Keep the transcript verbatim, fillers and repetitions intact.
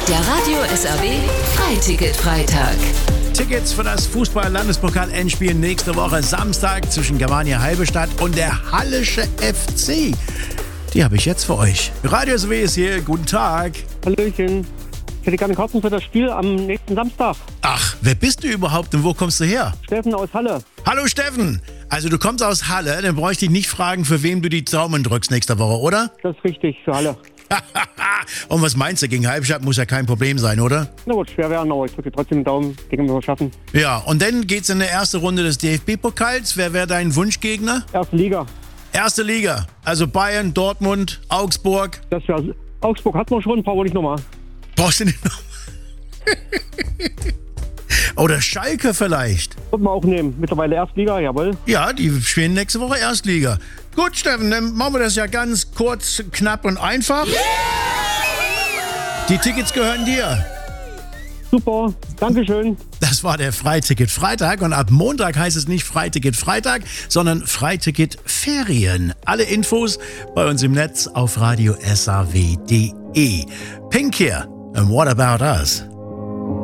Der Radio S R W Freiticket-Freitag. Tickets für das Fußball-Landespokal-Endspiel nächste Woche Samstag zwischen Germania Halberstadt und der Hallische F C. Die habe ich jetzt für euch. Radio S R W ist hier. Guten Tag. Hallöchen. Ich hätte gerne Karten für das Spiel am nächsten Samstag. Ach, wer bist du überhaupt und wo kommst du her? Steffen aus Halle. Hallo Steffen. Also du kommst aus Halle, dann bräuchte ich nicht fragen, für wem du die Daumen drückst nächste Woche, oder? Das ist richtig, für Halle. Und was meinst du, gegen Halberstadt muss ja kein Problem sein, oder? Na gut, schwer werden, aber ich drücke trotzdem den Daumen, denke wir schaffen. Ja, und dann geht's in die erste Runde des D F B-Pokals. Wer wäre dein Wunschgegner? Erste Liga. Erste Liga, also Bayern, Dortmund, Augsburg. Das wäre Augsburg hat man schon, ein paar wollte ich nochmal. Brauchst du nicht noch? Oder Schalke vielleicht. Wird man auch nehmen. Mittlerweile Erstliga, jawohl. Ja, die spielen nächste Woche Erstliga. Gut, Steffen, dann machen wir das ja ganz kurz, knapp und einfach. Die Tickets gehören dir. Super, Dankeschön. Das war der Freiticket Freitag und ab Montag heißt es nicht Freiticket Freitag, sondern Freiticket Ferien. Alle Infos bei uns im Netz auf radio s r w punkt d e. Pink hier, and what about us?